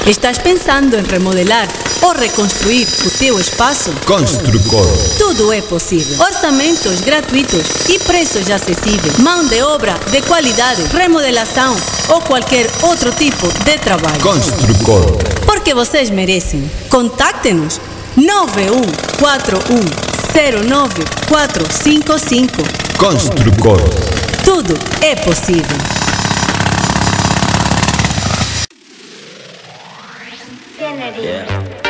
Estás pensando em remodelar ou reconstruir o teu espaço? Construcor. Tudo é possível. Orçamentos gratuitos e preços acessíveis. Mão de obra de qualidade, remodelação ou qualquer outro tipo de trabalho. Construcor. Porque vocês merecem. Contacte-nos 9141095455. Construcor. Tudo é possível. Yeah.